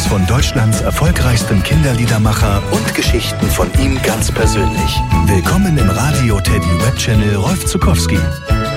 von Deutschlands erfolgreichstem Kinderliedermacher und Geschichten von ihm ganz persönlich. Willkommen im Radio Teddy Webchannel Rolf Zuckowski.